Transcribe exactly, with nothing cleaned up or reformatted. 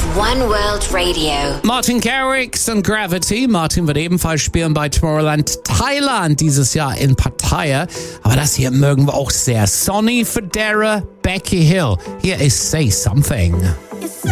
One World Radio. Martin Garrix und Gravity. Martin wird ebenfalls spielen bei Tomorrowland Thailand dieses Jahr in Pattaya. Aber das hier mögen wir auch sehr. Sonny Fodera, Becky Hill. Hier ist Say Something.